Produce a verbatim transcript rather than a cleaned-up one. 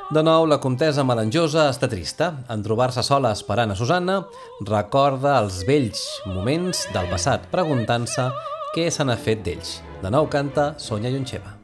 De nou, la comtessa melanjosa està trista. En trobar-se sola esperant a Susanna, recorda els vells moments del passat, preguntant-se què se n'ha fet d'ells. De nou canta Sonia Yoncheva.